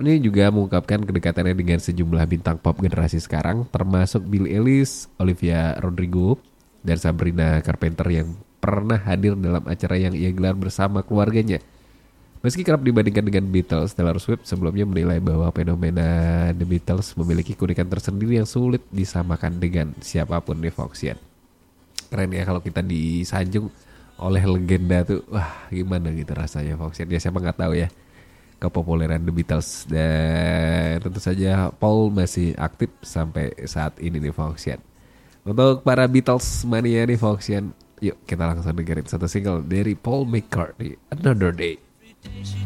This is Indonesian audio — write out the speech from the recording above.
McCartney juga mengungkapkan kedekatannya dengan sejumlah bintang pop generasi sekarang, termasuk Billie Eilish, Olivia Rodrigo, dan Sabrina Carpenter yang pernah hadir dalam acara yang ia gelar bersama keluarganya. Meski kerap dibandingkan dengan Beatles, Taylor Swift sebelumnya menilai bahwa fenomena The Beatles memiliki keunikan tersendiri yang sulit disamakan dengan siapapun di Foxian. Keren ya kalau kita disanjung oleh legenda tuh, wah gimana gitu rasanya Foxian. Ya siapa nggak tahu ya kepopuleran The Beatles, dan tentu saja Paul masih aktif sampai saat ini di Foxian. Untuk para Beatles mania di Foxian, yuk kita langsung dengerin satu single dari Paul McCartney, Another Day.